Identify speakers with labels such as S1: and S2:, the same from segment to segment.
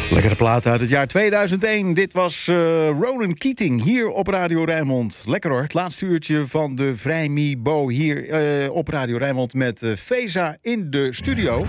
S1: Lekkere plaat uit het jaar 2001. Dit was Ronan Keating hier op Radio Rijnmond. Lekker hoor, het laatste uurtje van de Vrijmibo hier op Radio Rijnmond met Feza in de studio.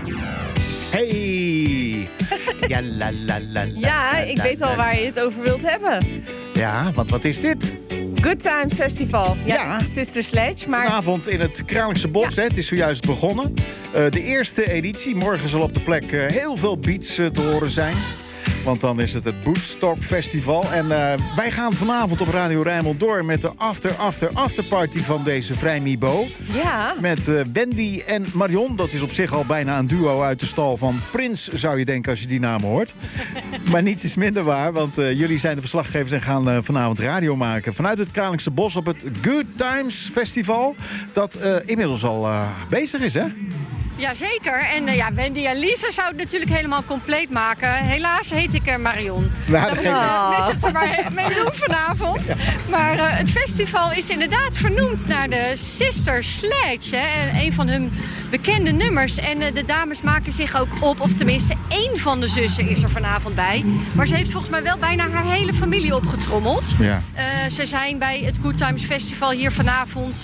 S1: Hey! Ja, la, la, la, la,
S2: ja, ik weet al waar je het over wilt hebben.
S1: Ja, want wat is dit?
S2: Good Times Festival. Ja, dit is Sister Sledge. Maar...
S1: Vanavond in het Kralingse Bos, hè, het is zojuist begonnen. De eerste editie, morgen zal op de plek heel veel beats te horen zijn. Want dan is het Woodstock Festival. En wij gaan vanavond op Radio Rijnmond door met de afterparty van deze Vrijmibo.
S2: Ja.
S1: Met Wendy en Marion. Dat is op zich al bijna een duo uit de stal van Prins, zou je denken als je die naam hoort. Maar niets is minder waar, want jullie zijn de verslaggevers en gaan vanavond radio maken. Vanuit het Kralingse Bos op het Good Times Festival. Dat inmiddels al bezig is, hè?
S3: Jazeker. En Wendy en Lisa zouden het natuurlijk helemaal compleet maken. Helaas heet ik Marion.
S1: Nou,
S3: dat moet ik er maar mee doen vanavond. Ja. Maar het festival is inderdaad vernoemd naar de Sister Sledge. Hè, een van hun bekende nummers. En de dames maken zich ook op. Of tenminste, één van de zussen is er vanavond bij. Maar ze heeft volgens mij wel bijna haar hele familie opgetrommeld. Ja. Ze zijn bij het Good Times Festival hier vanavond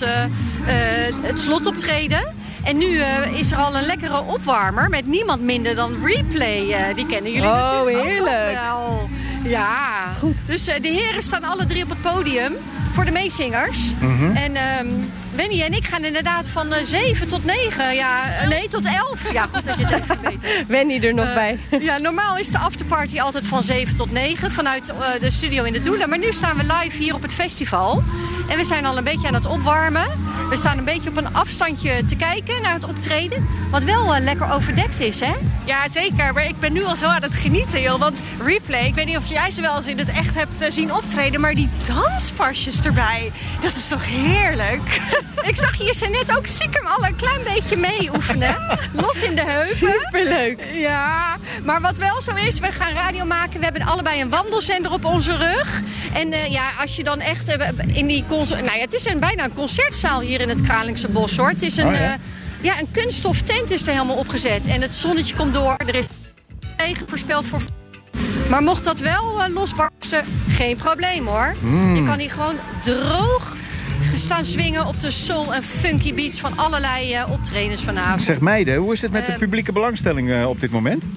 S3: het slotoptreden. En nu is er al een lekkere opwarmer met niemand minder dan Replay. Die kennen jullie natuurlijk
S2: heerlijk.
S3: ook wel. Ja, goed. Dus de heren staan alle drie op het podium voor de meezingers. Mm-hmm. En Wendy en ik gaan inderdaad van 7 tot 9. Ja, nee, tot 11. Ja, goed dat je het even weet.
S2: Wendy er nog bij.
S3: Ja, normaal is de afterparty altijd van 7 tot 9 vanuit de studio in de Doelen. Maar nu staan we live hier op het festival. En we zijn al een beetje aan het opwarmen. We staan een beetje op een afstandje te kijken naar het optreden. Wat wel lekker overdekt is, hè?
S4: Ja, zeker. Maar ik ben nu al zo aan het genieten, joh. Want Replay, ik weet niet of jij ze wel eens in het echt hebt zien optreden, maar die danspasjes erbij, dat is toch heerlijk?
S3: Ik zag je ze net ook stiekem al een klein beetje mee oefenen. Los in de heupen.
S2: Superleuk.
S3: Ja, maar wat wel zo is, we gaan radio maken. We hebben allebei een wandelzender op onze rug. En als je dan echt in die het is bijna een concertzaal hier in het Kralingse Bos, hoor. Het is een, een kunststof tent is er helemaal opgezet. En het zonnetje komt door. Er is regen voorspeld voor. Maar mocht dat wel losbarsten, geen probleem, hoor. Je kan hier gewoon droog staan swingen op de soul- en funky beats van allerlei optredens vanavond.
S1: Zeg meiden, hoe is het met de publieke belangstelling op dit moment?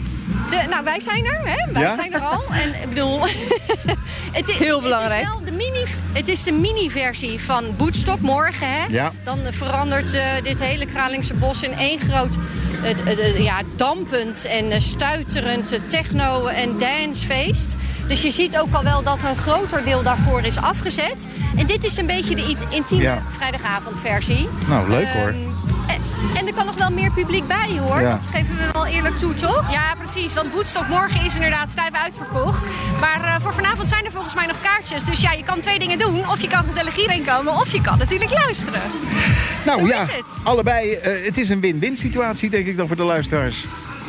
S3: Wij zijn er, hè? Wij zijn er al. En ik bedoel,
S2: heel belangrijk.
S3: Het is de mini-versie van Woodstock morgen, hè? Ja. Dan verandert dit hele Kralingse Bos in één groot dampend en stuiterend techno- en dancefeest. Dus je ziet ook al wel dat een groter deel daarvoor is afgezet. En dit is een beetje de intieme vrijdagavondversie.
S1: Nou, leuk hoor.
S3: En er kan nog wel meer publiek bij, hoor. Ja. Dat geven we wel eerlijk toe, toch?
S4: Ja, precies. Want Woodstock morgen is inderdaad stijf uitverkocht. Maar voor vanavond zijn er volgens mij nog kaartjes. Dus ja, je kan twee dingen doen. Of je kan gezellig hierheen komen, of je kan natuurlijk luisteren.
S1: Nou ja, allebei. Het is een win-win situatie, denk ik dan, voor de luisteraars.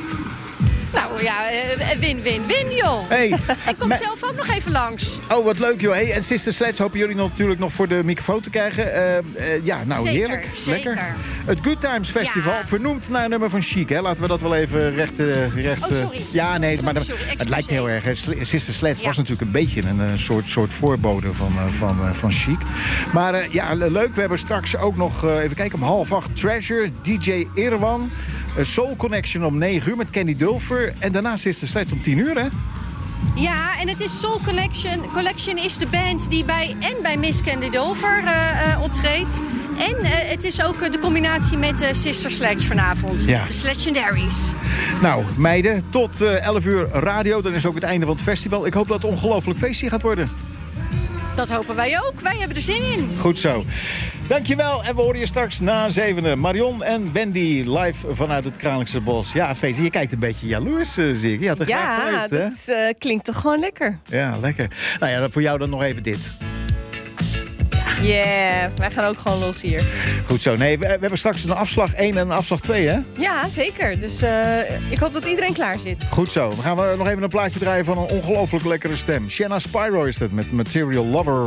S3: Nou ja, win-win-win, joh. Hey, ik kom zelf ook nog even langs.
S1: Oh, wat leuk, joh. Hey, en Sister Sledge hopen jullie natuurlijk nog voor de microfoon te krijgen.
S3: Zeker,
S1: heerlijk.
S3: Zeker.
S1: Lekker. Het Good Times Festival, vernoemd naar een nummer van Chic, hè? Laten we dat wel even recht...
S3: sorry.
S1: Ja, nee, maar het lijkt heel erg. Hè? Sister Sledge was natuurlijk een beetje een soort voorbode van Chic. Maar leuk. We hebben straks ook nog, even kijken, om 7:30 Treasure, DJ Irwan. Soul Connection om 9 uur met Kenny Dulfer. En daarna Sister Sledge om 10 uur, hè?
S3: Ja, en het is Soul Collection. Collection is de band die bij Miss Kenny Dulfer optreedt. En het is ook de combinatie met Sister Sledge vanavond. Ja. De Sledgendaries.
S1: Nou, meiden, tot 11 uur radio. Dan is ook het einde van het festival. Ik hoop dat het een ongelooflijk feestje gaat worden.
S3: Dat hopen wij ook. Wij hebben er zin in.
S1: Goed zo. Dankjewel. En we horen je straks na 7e. Marion en Wendy live vanuit het Kralingse Bos. Ja, Feestje, je kijkt een beetje jaloers, zie ik. Je had er graag geweest, hè?
S2: Ja, dat klinkt toch gewoon lekker.
S1: Ja, lekker. Nou ja, voor jou dan nog even dit.
S2: Wij gaan ook gewoon los hier.
S1: Goed zo. Nee, we hebben straks een afslag 1 en een afslag 2, hè?
S2: Ja, zeker. Dus ik hoop dat iedereen klaar zit.
S1: Goed zo. Dan gaan we nog even een plaatje draaien van een ongelooflijk lekkere stem. Shanna Spyro is het met Material Lover.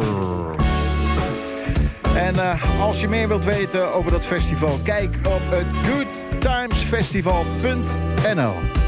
S1: En als je meer wilt weten over dat festival, kijk op het goodtimesfestival.nl.